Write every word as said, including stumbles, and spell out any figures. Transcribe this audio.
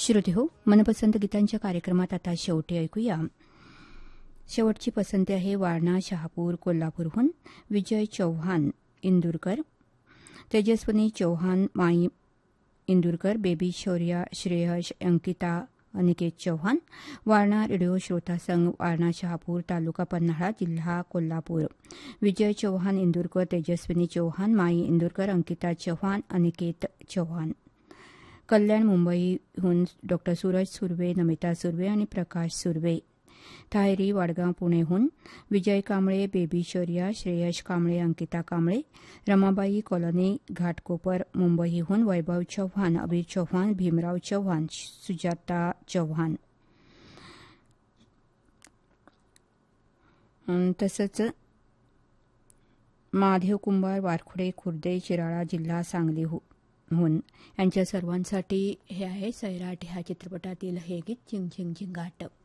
श्रोतेहो, मनपसंत गीतांच्या कार्यक्रमात आता शेवटी ऐकूया. शेवटची पसंती आहे वारणा शहापूर कोल्हापूरहून विजय चव्हाण इंदुरकर, तेजस्विनी चव्हाण माई इंदुरकर, बेबी शौर्या श्रेयश अंकिता अनिकेत चव्हाण. वारणा रेडिओ श्रोता संघ, वारणा शहापूर, तालुका पन्हाळा, जिल्हा कोल्हापूर. विजय चव्हाण इंदुरकर, तेजस्विनी चव्हाण माई इंदुरकर, अंकिता चव्हाण अनिकेत चव्हाण. कल्याण मुंबईहून डॉ सूरज सुर्वे, नमिता सुर्वे आणि प्रकाश सुर्वे. थायरी वाडगाव पुणेहून विजय कांबळे, बेबी शौर्या श्रेयश कांबळे, अंकिता कांबळे. रमाबाई कॉलनी घाटकोपर मुंबईहून वैभव चव्हाण, अबीर चव्हाण, भीमराव चव्हाण, सुजाता चव्हाण. तसंच महादेव कुंभार वारखुडे खुर्दे शिराळा जिल्हा सांगलीहून यांच्या सर्वांसाठी हे आहे सैराट ह्या चित्रपटातील हे गीत झिंग झिंग झिंगाट.